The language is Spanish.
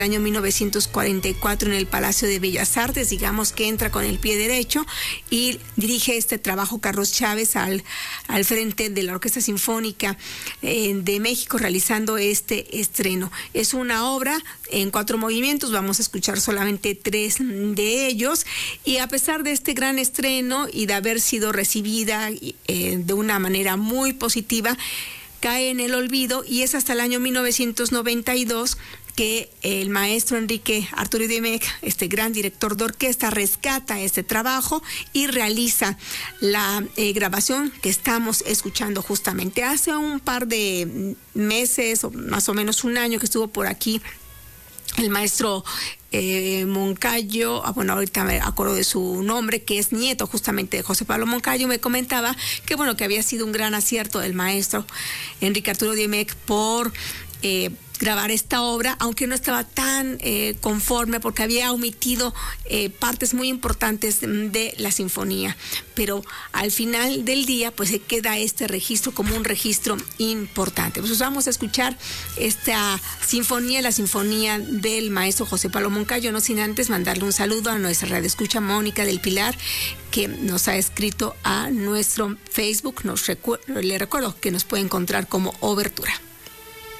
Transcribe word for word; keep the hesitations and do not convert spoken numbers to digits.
año mil novecientos cuarenta y cuatro en el Palacio de Bellas Artes, digamos que entra con el pie derecho y dirige este trabajo Carlos Chávez al, al frente de la Orquesta Sinfónica eh, de México, realizando este estreno. Es una obra en cuatro movimientos, vamos a escuchar solamente tres de ellos, y a pesar de este gran estreno y de haber sido recibida eh, de una manera muy positiva, cae en el olvido, y es hasta el año mil novecientos noventa y dos que el maestro Enrique Arturo Diemek, este gran director de orquesta, rescata este trabajo y realiza la eh, grabación que estamos escuchando justamente. Hace un par de meses, o más o menos un año, que estuvo por aquí el maestro eh, Moncayo, ah, bueno, ahorita me acuerdo de su nombre, que es nieto justamente de José Pablo Moncayo, me comentaba que bueno, que había sido un gran acierto del maestro Enrique Arturo Diemek por eh, grabar esta obra, aunque no estaba tan eh, conforme porque había omitido eh, partes muy importantes de la sinfonía, pero al final del día pues se queda este registro como un registro importante. Pues vamos a escuchar esta sinfonía, la sinfonía del maestro José Pablo Moncayo, no sin antes mandarle un saludo a nuestra radioescucha Mónica del Pilar, que nos ha escrito a nuestro Facebook. Nos recu- le recuerdo que nos puede encontrar como Obertura.